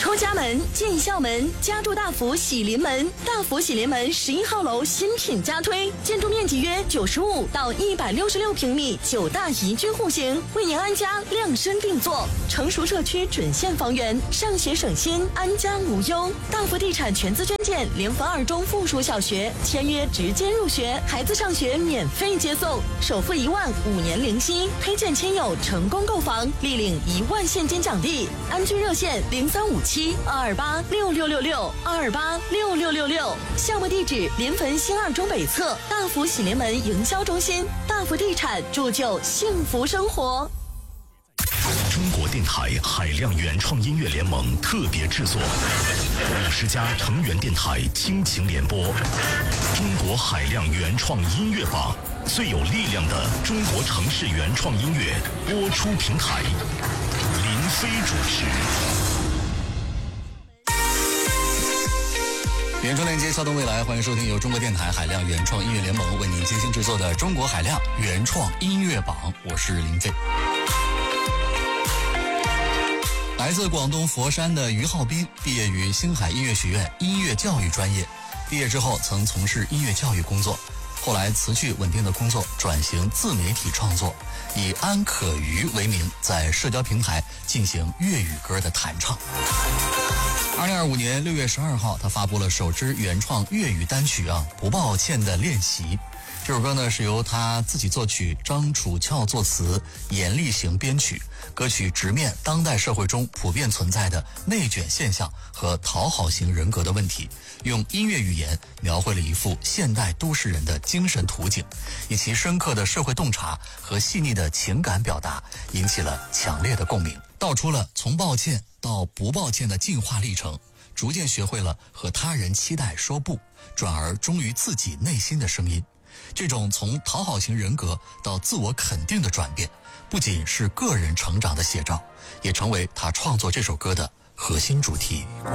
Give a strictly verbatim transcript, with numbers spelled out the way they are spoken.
出家门，进校门，家住大福喜临门。大福喜临门十一号楼新品加推，建筑面积约九十五到一百六十六平米，九大宜居户型，为您安家量身定做。成熟社区准现房源，上学省心，安家无忧。大福地产全资捐建联合二中附属小学，签约直接入学，孩子上学免费接送，首付一万，五年零息，推荐亲友成功购房，立领一万现金奖励。安居热线零三五七二二八六六六六二二八六六六六，项目地址临汾新二中北侧大福喜临门营销中心。大福地产铸就幸福生活。 中国电台海量原创音乐联盟特别制作，五十家成员电台倾情联播，中国海量原创音乐榜，最有力量的中国城市原创音乐播出平台，林飞主持。 原创链接撬动未来，欢迎收听由中国电台海量原创音乐联盟为您精心制作的中国海量原创音乐榜，我是林飞。来自广东佛山的于浩斌毕业于星海音乐学院音乐教育专业，毕业之后曾从事音乐教育工作，后来辞去稳定的工作，转型自媒体创作，以安可瑜为名，在社交平台进行粤语歌的弹唱。二零二五年六月十二号，他发布了首支原创粤语单曲啊，不抱歉的练习。这首歌呢是由他自己作曲，张楚翘作词，严立行编曲。歌曲直面当代社会中普遍存在的内卷现象和讨好型人格的问题，用音乐语言描绘了一幅现代都市人的精神图景，以其深刻的社会洞察和细腻的情感表达，引起了强烈的共鸣，道出了从抱歉到不抱歉的进化历程，逐渐学会了和他人期待说不，转而忠于自己内心的声音。这种从讨好型人格到自我肯定的转变，不仅是个人成长的写照，也成为他创作这首歌的核心主题。